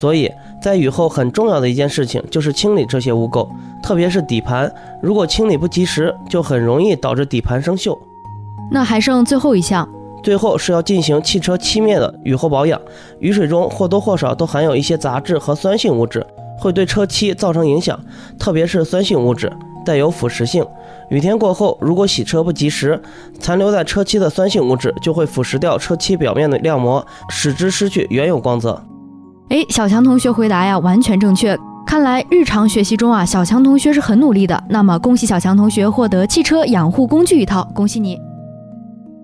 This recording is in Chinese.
所以在雨后很重要的一件事情就是清理这些污垢，特别是底盘，如果清理不及时，就很容易导致底盘生锈。 那还剩最后一项， 最后是要进行汽车漆面的雨后保养。雨水中或多或少都含有一些杂质和酸性物质，会对车漆造成影响，特别是酸性物质带有腐蚀性。雨天过后，如果洗车不及时，残留在车漆的酸性物质就会腐蚀掉车漆表面的亮膜，使之失去原有光泽。 小强同学回答呀，完全正确。看来日常学习中啊，小强同学是很努力的。那么恭喜小强同学获得汽车养护工具一套，恭喜你！